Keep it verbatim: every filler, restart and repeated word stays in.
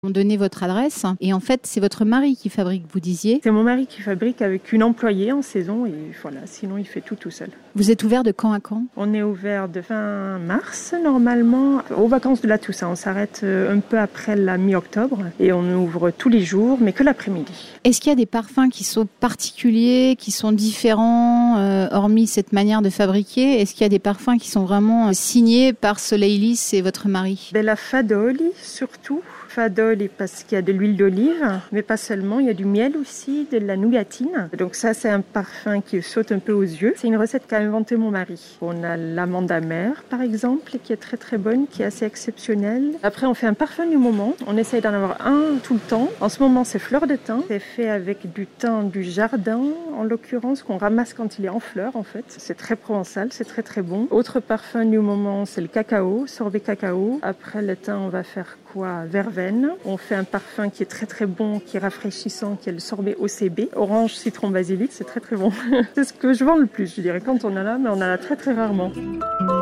On donnait votre adresse et en fait, c'est votre mari qui fabrique, vous disiez. C'est mon mari qui fabrique avec une employée en saison et voilà, sinon il fait tout tout seul. Vous êtes ouvert de quand à quand? On est ouvert de fin mars normalement, aux vacances de la Toussaint. On s'arrête un peu après la mi-octobre et on ouvre tous les jours, mais que l'après-midi. Est-ce qu'il y a des parfums qui sont particuliers, qui sont différents, euh, hormis cette manière de fabriquer? Est-ce qu'il y a des parfums qui sont vraiment signés par Soleil Lys et votre mari? Ben, la Fadoli surtout. Fadoli parce qu'il y a de l'huile d'olive, mais pas seulement, il y a du miel aussi, de la nougatine. Donc ça, c'est un parfum qui saute un peu aux yeux. C'est une recette qu'a inventée mon mari. On a l'amande amère, par exemple, qui est très très bonne, qui est assez exceptionnelle. Après, on fait un parfum du moment. On essaye d'en avoir un tout le temps. En ce moment, c'est fleur de thym. C'est fait avec du thym du jardin, en l'occurrence, qu'on ramasse quand il est en fleur, en fait. C'est très provençal, c'est très très bon. Autre parfum du moment, c'est le cacao, sorbet cacao. Après le thym, on va faire quoi? Verveine. On fait un parfum qui est très très bon, qui est rafraîchissant, qui est le sorbet O C B. Orange, citron, basilic, c'est très très bon. C'est ce que je vends le plus, je dirais, quand on en a, mais on en a très très rarement.